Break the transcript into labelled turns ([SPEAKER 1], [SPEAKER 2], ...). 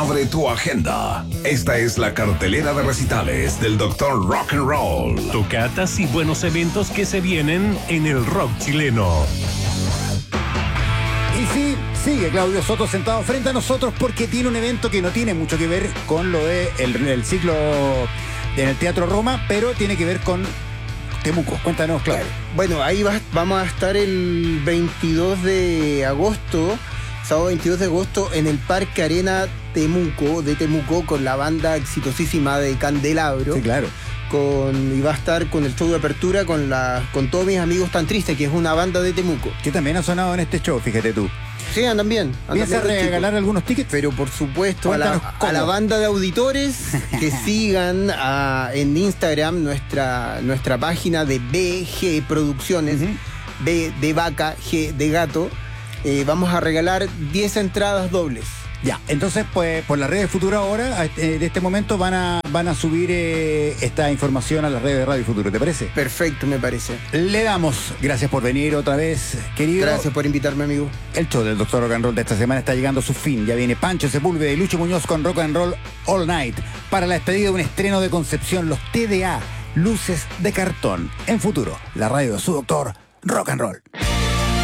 [SPEAKER 1] Abre tu agenda. Esta es la cartelera de recitales del Dr. Rock and Roll.
[SPEAKER 2] Tocatas y buenos eventos que se vienen en el rock chileno.
[SPEAKER 3] Y sí, sigue Claudio Soto sentado frente a nosotros porque tiene un evento que no tiene mucho que ver con lo de el ciclo en el Teatro Roma, pero tiene que ver con Temuco. Cuéntanos, Claudio.
[SPEAKER 4] Bueno, ahí vamos a estar el 22 de agosto, sábado 22 de agosto, en el Parque Arena Temuco, con la banda exitosísima de Candelabro.
[SPEAKER 3] Sí, claro.
[SPEAKER 4] Y va a estar con el show de apertura con todos mis amigos Tan Triste, que es una banda de Temuco.
[SPEAKER 3] Que también ha sonado en este show, fíjate tú.
[SPEAKER 4] Sí, andan bien.
[SPEAKER 3] ¿Piensas a regalar algunos tickets?
[SPEAKER 4] Pero por supuesto, a
[SPEAKER 3] ¿cómo?
[SPEAKER 4] la banda de auditores que sigan en Instagram nuestra página de BG Producciones, B de vaca, G de gato. Vamos a regalar 10 entradas dobles.
[SPEAKER 3] Ya, entonces pues por las redes Futuro ahora, de este momento van a subir esta información a las redes de Radio Futuro, ¿te parece?
[SPEAKER 4] Perfecto, me parece.
[SPEAKER 3] Le damos, gracias por venir otra vez, querido.
[SPEAKER 4] Gracias por invitarme, amigo.
[SPEAKER 3] El show del Dr. Rock and Roll de esta semana está llegando a su fin. Ya viene Pancho Sepúlveda y Lucho Muñoz con Rock and Roll All Night para la despedida de un estreno de Concepción, los TDA, Luces de Cartón. En Futuro, la radio de su Dr. Rock and Roll.